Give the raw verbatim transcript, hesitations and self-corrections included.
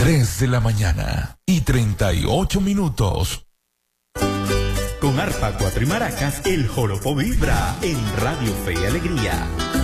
Tres de la mañana y treinta y ocho minutos. Con arpa, cuatro y maracas, el joropo vibra en Radio Fe y Alegría.